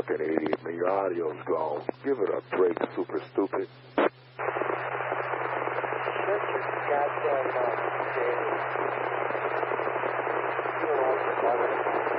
fucking idiot, man. Your audio's gone. Give it a break, super stupid. Shut your goddamn mouth, Dave. You don't know what you're talking about.